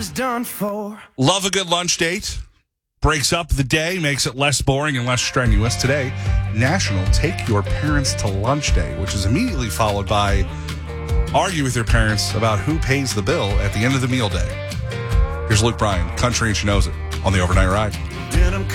done for. Love a good lunch date. Breaks up the day, makes it less boring and less strenuous. Today, National Take Your Parents to Lunch Day, which is immediately followed by argue with your parents about who pays the bill at the end of the meal day. Here's Luke Bryan, Country and She Knows It, on the Overnight Ride.